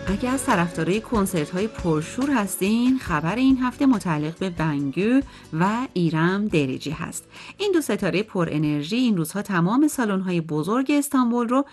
اگر از طرفدارای کنسرت‌های پرشور هستین، خبر این هفته متعلق به بنگو و ایرم دریجی هست. این دو ستاره پر انرژی این روزها تمام سالن‌های بزرگ استانبول رو